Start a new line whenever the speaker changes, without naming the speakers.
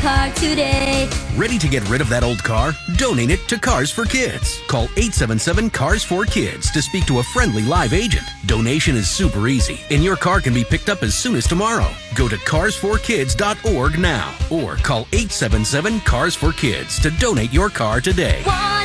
car today.
Ready to get rid of that old car? Donate it to Cars for Kids. Call 877-CARS4KIDS to speak to a friendly live agent. Donation is super easy, and your car can be picked up as soon as tomorrow. Go to carsforkids.org now or call 877-CARS4KIDS to donate your car today.